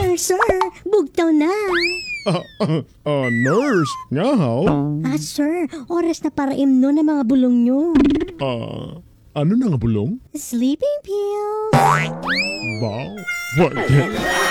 Sir, bugtaw na. Nurse, nga how? Sir, oras na para imno ng mga bulong nyo. Ano na nga bulong? Sleeping pills. Wow, what?